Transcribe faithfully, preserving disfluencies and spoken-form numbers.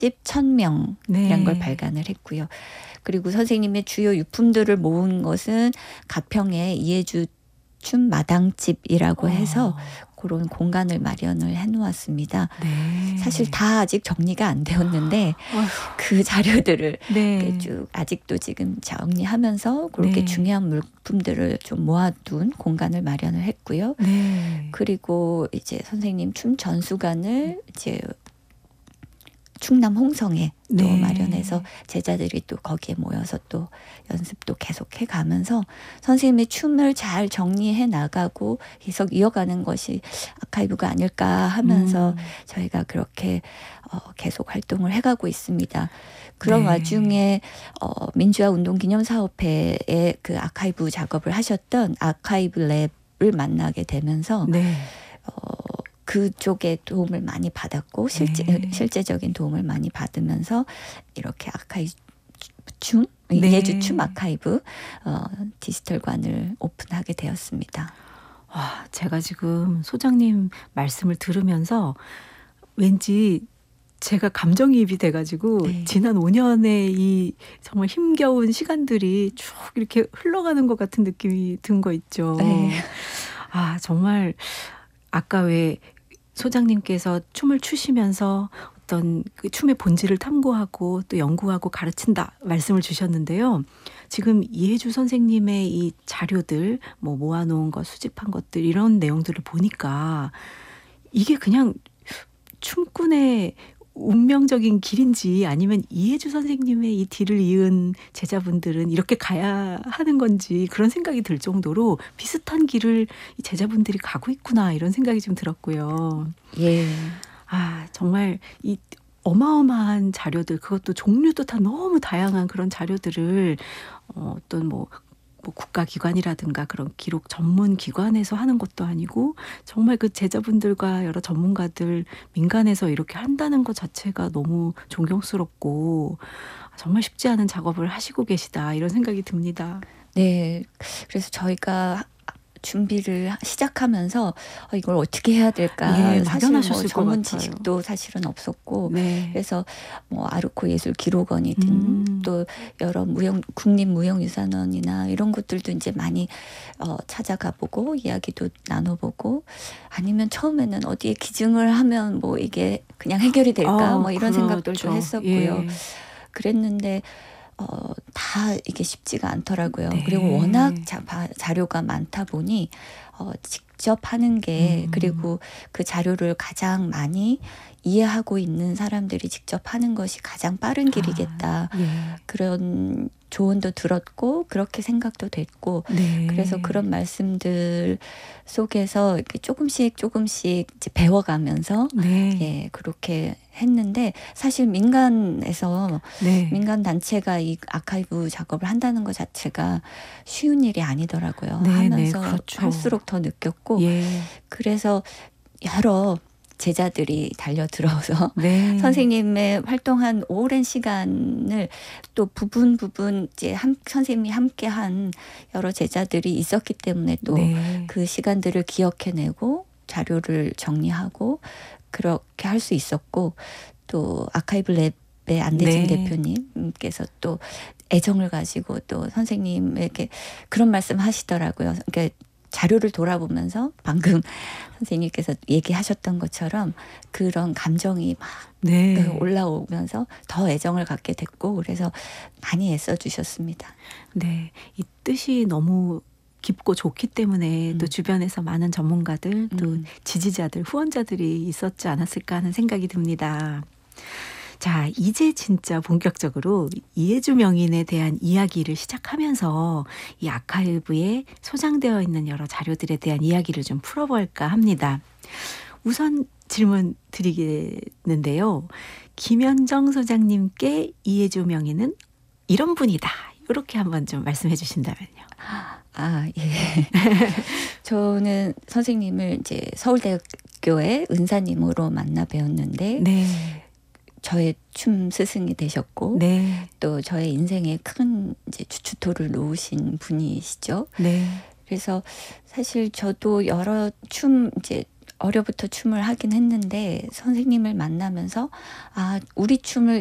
천 명이란 네. 걸 발간을 했고요. 그리고 선생님의 주요 유품들을 모은 것은 가평의 이해주 춤 마당집이라고 해서 어. 그런 공간을 마련을 해놓았습니다. 네. 사실 다 아직 정리가 안 되었는데 어휴. 그 자료들을 네. 쭉 아직도 지금 정리하면서 그렇게 네. 중요한 물품들을 좀 모아둔 공간을 마련을 했고요. 네. 그리고 이제 선생님 춤 전수관을 이제 충남 홍성에 또 네. 마련해서 제자들이 또 거기에 모여서 또 연습도 계속해 가면서 선생님의 춤을 잘 정리해 나가고 계속 이어가는 것이 아카이브가 아닐까 하면서 음. 저희가 그렇게 어, 계속 활동을 해가고 있습니다. 그런 네. 와중에 어, 민주화 운동 기념사업회에 그 아카이브 작업을 하셨던 아카이브 랩을 만나게 되면서 네. 어, 그쪽에 도움을 많이 받았고 실제, 네. 실제적인 도움을 많이 받으면서 이렇게 아카이브 춤, 네. 예주 춤 아카이브 어, 디지털관을 오픈하게 되었습니다. 와, 제가 지금 소장님 말씀을 들으면서 왠지 제가 감정이입이 돼가지고 네. 지난 오 년의 이 정말 힘겨운 시간들이 쭉 이렇게 흘러가는 것 같은 느낌이 든 거 있죠. 네. 아, 정말 아까 왜 소장님께서 춤을 추시면서 어떤 그 춤의 본질을 탐구하고 또 연구하고 가르친다 말씀을 주셨는데요. 지금 이해주 선생님의 이 자료들 뭐 모아놓은 것, 수집한 것들 이런 내용들을 보니까 이게 그냥 춤꾼의 운명적인 길인지 아니면 이해주 선생님의 이 뒤를 이은 제자분들은 이렇게 가야 하는 건지 그런 생각이 들 정도로 비슷한 길을 이 제자분들이 가고 있구나 이런 생각이 좀 들었고요. 예. 아, 정말 이 어마어마한 자료들 그것도 종류도 다 너무 다양한 그런 자료들을 어, 어떤 뭐 뭐 국가기관이라든가 그런 기록 전문 기관에서 하는 것도 아니고 정말 그 제자분들과 여러 전문가들 민간에서 이렇게 한다는 것 자체가 너무 존경스럽고 정말 쉽지 않은 작업을 하시고 계시다 이런 생각이 듭니다. 네. 그래서 저희가 준비를 시작하면서 어, 이걸 어떻게 해야 될까. 예, 사실 뭐 막연하셨을 것 전문 같아요. 지식도 사실은 없었고 네. 그래서 뭐 아르코 예술 기록원이든 음. 또 여러 무형 국립무형유산원이나 이런 것들도 이제 많이 어, 찾아가 보고 이야기도 나눠보고 아니면 처음에는 어디에 기증을 하면 뭐 이게 그냥 해결이 될까 아, 뭐 이런 그렇죠. 생각들도 했었고요. 예. 그랬는데 어, 다 이게 쉽지가 않더라고요. 네. 그리고 워낙 자, 바, 자료가 많다 보니 어, 직접 하는 게 음. 그리고 그 자료를 가장 많이 이해하고 있는 사람들이 직접 하는 것이 가장 빠른 길이겠다. 아, 예. 그런 조언도 들었고 그렇게 생각도 됐고 네. 그래서 그런 말씀들 속에서 이렇게 조금씩 조금씩 이제 배워가면서 네. 예 그렇게 했는데 사실 민간에서 네. 민간 단체가 이 아카이브 작업을 한다는 것 자체가 쉬운 일이 아니더라고요. 네, 하면서 네, 그렇죠. 할수록 더 느꼈고 예. 그래서 여러 제자들이 달려들어서 네. 선생님의 활동한 오랜 시간을 또 부분 부분 이제 한, 선생님이 함께한 여러 제자들이 있었기 때문에 또 그 네. 시간들을 기억해내고 자료를 정리하고 그렇게 할 수 있었고 또 아카이브 랩의 안대진 네. 대표님께서 또 애정을 가지고 또 선생님에게 그런 말씀 하시더라고요. 그러니까 자료를 돌아보면서 방금 선생님께서 얘기하셨던 것처럼 그런 감정이 막 네. 올라오면서 더 애정을 갖게 됐고 그래서 많이 애써주셨습니다. 네. 이 뜻이 너무 깊고 좋기 때문에 음. 또 주변에서 많은 전문가들 또 음. 지지자들 후원자들이 있었지 않았을까 하는 생각이 듭니다. 자, 이제 진짜 본격적으로 이해주 명인에 대한 이야기를 시작하면서 이 아카이브에 소장되어 있는 여러 자료들에 대한 이야기를 좀 풀어볼까 합니다. 우선 질문 드리겠는데요. 김현정 소장님께 이해주 명인은 이런 분이다. 이렇게 한번 좀 말씀해 주신다면요. 아, 예. 저는 선생님을 이제 서울대학교의 은사님으로 만나 배웠는데 네. 저의 춤 스승이 되셨고 네. 또 저의 인생에 큰 이제 주춧돌을 놓으신 분이시죠. 네. 그래서 사실 저도 여러 춤 이제 어려부터 춤을 하긴 했는데 선생님을 만나면서 아 우리 춤을